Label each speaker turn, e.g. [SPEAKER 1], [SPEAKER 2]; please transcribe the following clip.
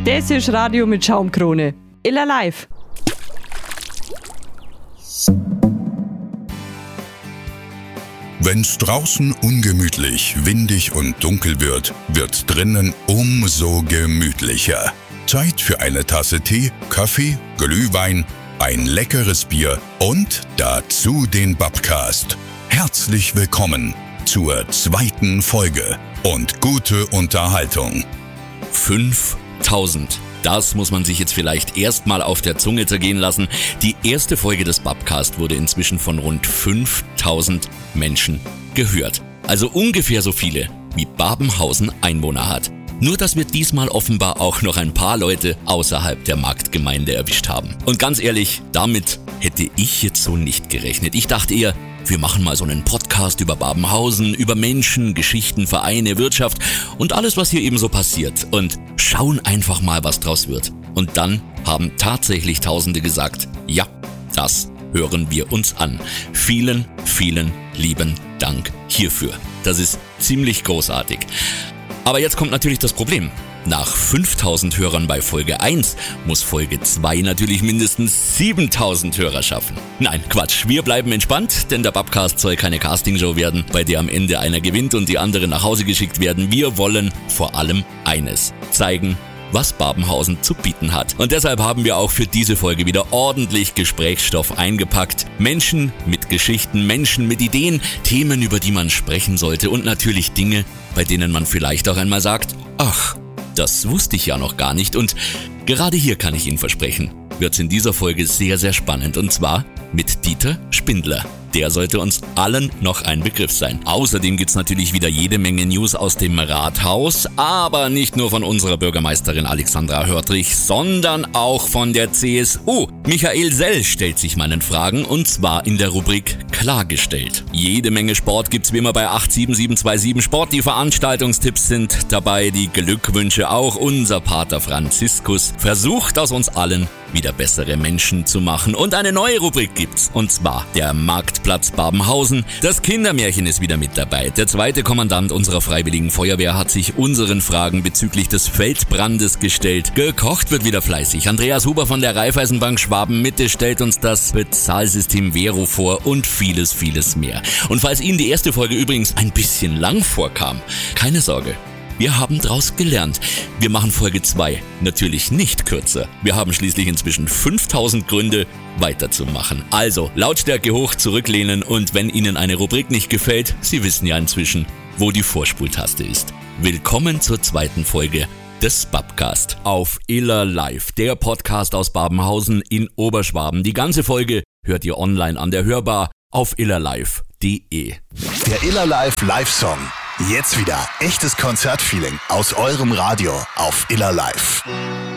[SPEAKER 1] Das ist Radio mit Schaumkrone. Iller live.
[SPEAKER 2] Wenn's draußen ungemütlich, windig und dunkel wird, wird drinnen umso gemütlicher. Zeit für eine Tasse Tee, Kaffee, Glühwein, ein leckeres Bier und dazu den Babcast. Herzlich willkommen zur 2. Folge und gute Unterhaltung.
[SPEAKER 3] 5000. Das muss man sich jetzt vielleicht erstmal auf der Zunge zergehen lassen. Die erste Folge des Babcast wurde inzwischen von rund 5000 Menschen gehört. Also ungefähr so viele, wie Babenhausen Einwohner hat. Nur, dass wir diesmal offenbar auch noch ein paar Leute außerhalb der Marktgemeinde erwischt haben. Und ganz ehrlich, damit hätte ich jetzt so nicht gerechnet. Ich dachte eher, wir machen mal so einen Podcast über Babenhausen, über Menschen, Geschichten, Vereine, Wirtschaft und alles, was hier eben so passiert. Und schauen einfach mal, was draus wird. Und dann haben tatsächlich Tausende gesagt, ja, das hören wir uns an. Vielen, vielen lieben Dank hierfür. Das ist ziemlich großartig. Aber jetzt kommt natürlich das Problem. Nach 5000 Hörern bei Folge 1 muss Folge 2 natürlich mindestens 7000 Hörer schaffen. Nein, Quatsch, wir bleiben entspannt, denn der Babcast soll keine Castingshow werden, bei der am Ende einer gewinnt und die anderen nach Hause geschickt werden. Wir wollen vor allem eines: zeigen, was Babenhausen zu bieten hat. Und deshalb haben wir auch für diese Folge wieder ordentlich Gesprächsstoff eingepackt. Menschen mit Geschichten, Menschen mit Ideen, Themen, über die man sprechen sollte und natürlich Dinge, bei denen man vielleicht auch einmal sagt, ach, das wusste ich ja noch gar nicht. Und gerade hier kann ich Ihnen versprechen, wird's in dieser Folge sehr, sehr spannend. Und zwar mit Dieter Spindler. Der sollte uns allen noch ein Begriff sein. Außerdem gibt's natürlich wieder jede Menge News aus dem Rathaus, aber nicht nur von unserer Bürgermeisterin Alexandra Hörtrich, sondern auch von der CSU. Michael Sell stellt sich meinen Fragen, und zwar in der Rubrik Klargestellt. Jede Menge Sport gibt's wie immer bei 87727 Sport. Die Veranstaltungstipps sind dabei, die Glückwünsche auch. Unser Pater Franziskus versucht aus uns allen wieder bessere Menschen zu machen. Und eine neue Rubrik gibt's, und zwar der Marktplatz Babenhausen. Das Kindermärchen ist wieder mit dabei. Der zweite Kommandant unserer Freiwilligen Feuerwehr hat sich unseren Fragen bezüglich des Feldbrandes gestellt. Gekocht wird wieder fleißig. Andreas Huber von der Raiffeisenbank Schwaben-Mitte stellt uns das Bezahlsystem Vero vor und vieles, vieles mehr. Und falls Ihnen die erste Folge übrigens ein bisschen lang vorkam, keine Sorge. Wir haben draus gelernt. Wir machen Folge 2 natürlich nicht kürzer. Wir haben schließlich inzwischen 5000 Gründe, weiterzumachen. Also, Lautstärke hoch, zurücklehnen, und wenn Ihnen eine Rubrik nicht gefällt, Sie wissen ja inzwischen, wo die Vorspultaste ist. Willkommen zur 2. Folge des Babcast auf Iller Live, der Podcast aus Babenhausen in Oberschwaben. Die ganze Folge hört ihr online an der Hörbar auf illerlive.de.
[SPEAKER 4] Der Iller Live Live-Song. Jetzt wieder echtes Konzertfeeling aus eurem Radio auf Iller Live.